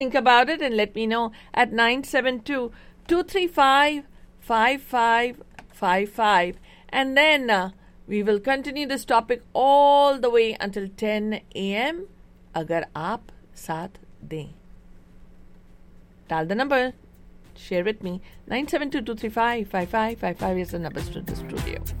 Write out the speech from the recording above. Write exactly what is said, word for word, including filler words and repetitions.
Think about it and let me know at nine seven two, two three five, five five five five. And then uh, we will continue this topic all the way until ten a.m. अगर आप साथ दें. Dial the number. Share with me. nine seven two, two three five, five five five five is the numbers to the studio.